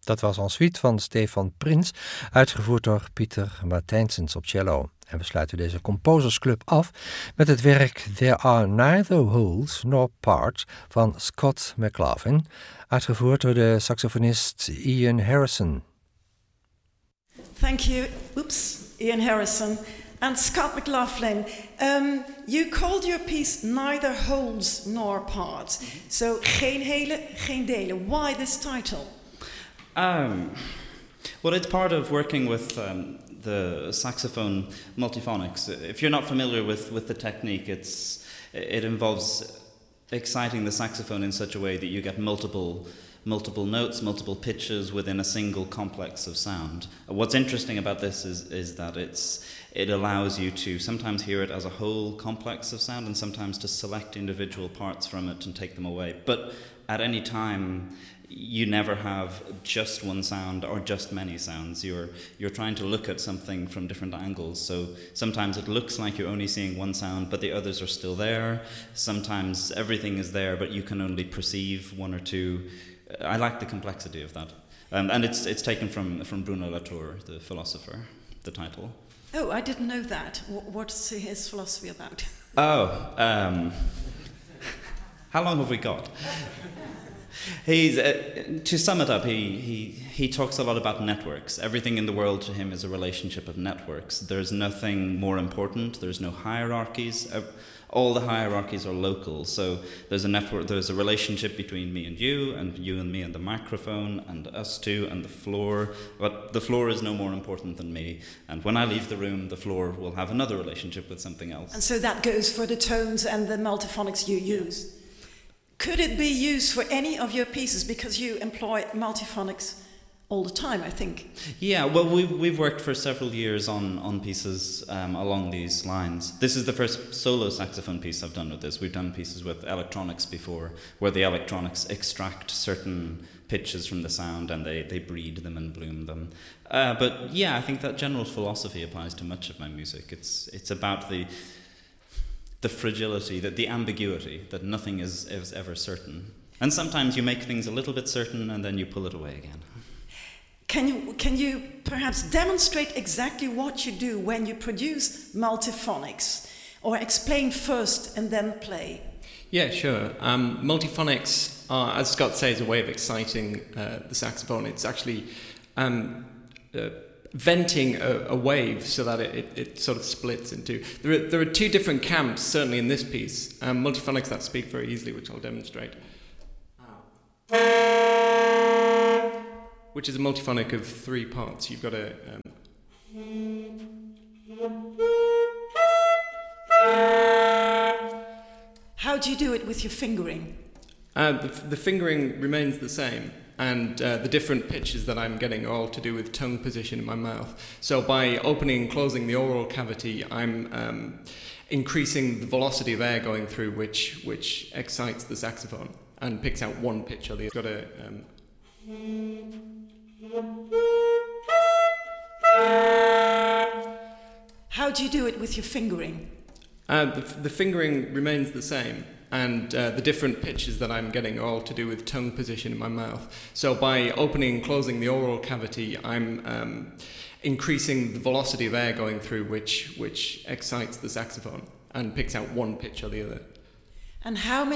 Dat was een suite van Stefan Prins, uitgevoerd door Pieter Martijnsens op cello. En we sluiten deze Composers Club af met het werk There Are Neither Wholes Nor Parts van Scott McLaughlin, uitgevoerd door de saxofonist Ian Harrison. Thank you. Ian Harrison and Scott McLaughlin. You called your piece Neither Wholes Nor Parts. So geen hele, geen delen. Why this title? Well, it's part of working with the saxophone multiphonics. If you're not familiar with the technique, it involves exciting the saxophone in such a way that you get multiple notes, multiple pitches within a single complex of sound. What's interesting about this is that it allows you to sometimes hear it as a whole complex of sound and sometimes to select individual parts from it and take them away. But at any time, you never have just one sound or just many sounds. You're trying to look at something from different angles. So sometimes it looks like you're only seeing one sound, but the others are still there. Sometimes everything is there, but you can only perceive one or two. I like the complexity of that. And it's taken from Bruno Latour, the philosopher, the title. Oh, I didn't know that. What's his philosophy about? How long have we got? He's to sum it up, he talks a lot about networks. Everything in the world to him is a relationship of networks. There's nothing more important. There's no hierarchies. All the hierarchies are local. So there's a network. There's a relationship between me and you and me and the microphone, and us two and the floor. But the floor is no more important than me. And when I leave the room, the floor will have another relationship with something else. And so that goes for the tones and the multiphonics you use. Could it be used for any of your pieces, because you employ multiphonics all the time, I think? Yeah, well, we've worked for several years on pieces along these lines. This is the first solo saxophone piece I've done with this. We've done pieces with electronics before, where the electronics extract certain pitches from the sound and they breed them and bloom them. But yeah, I think that general philosophy applies to much of my music. It's about the fragility, the ambiguity, that nothing is ever certain. And sometimes you make things a little bit certain and then you pull it away again. Can you perhaps demonstrate exactly what you do when you produce multiphonics? Or explain first and then play? Yeah, sure. Multiphonics are, as Scott says, a way of exciting the saxophone. It's actually venting a wave so that it sort of splits into. There are two different camps, certainly in this piece. Multiphonics that speak very easily, which I'll demonstrate. Which is a multiphonic of 3 parts. You've got a... How do you do it with your fingering? The fingering remains the same. And the different pitches that I'm getting are all to do with tongue position in my mouth. So by opening and closing the oral cavity, I'm increasing the velocity of air going through, which excites the saxophone and picks out one pitch or the other. Got a... How do you do it with your fingering? The fingering remains the same. And the different pitches that I'm getting are all to do with tongue position in my mouth. So by opening and closing the oral cavity, I'm increasing the velocity of air going through, which excites the saxophone and picks out one pitch or the other. And how many